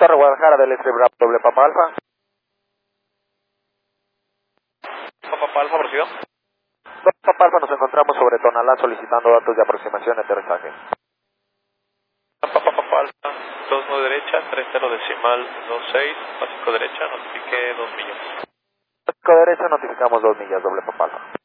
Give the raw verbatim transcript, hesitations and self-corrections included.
Torre Guadalajara del Este Bravo, doble Papa Alfa. Papa Alfa, prosigo. Doble Papa Alfa, nos encontramos sobre Tonalá solicitando datos de aproximación y aterrizaje. Papa Papa Alfa, dos nueve derecha, tres cero decimal dos seis, básico derecha, notifique dos millas. Básico derecha, notificamos dos millas, doble Papa Alfa.